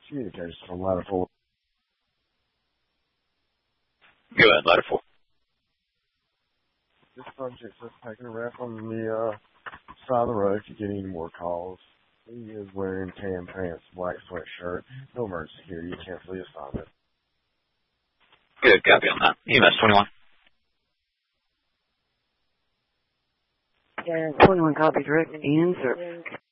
Communications from ladder 4. Go ahead, ladder 4. This subject's just taking a rap on the side of the road. If you get any more calls, he is wearing tan pants, black sweatshirt, no emergency security. You cancel the assignment. Good, copy on that. EMS 21. Yeah, 21 copy direct, Ian, sir.